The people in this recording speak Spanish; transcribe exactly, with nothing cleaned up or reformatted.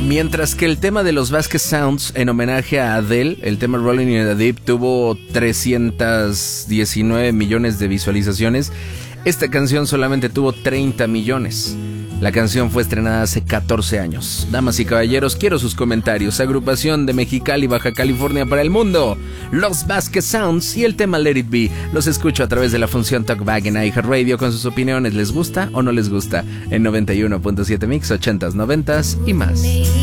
Mientras que el tema de los Vasquez Sounds en homenaje a Adele, el tema Rolling in the Deep, tuvo trescientos diecinueve millones de visualizaciones, esta canción solamente tuvo treinta millones. La canción fue estrenada hace catorce años. Damas y caballeros, quiero sus comentarios. Agrupación de Mexicali, Baja California para el mundo, Los Vasquez Sounds y el tema Let It Be. Los escucho a través de la función Talkback en iHeartRadio con sus opiniones. ¿Les gusta o no les gusta? En noventa y uno punto siete Mix, ochentas, noventas y más.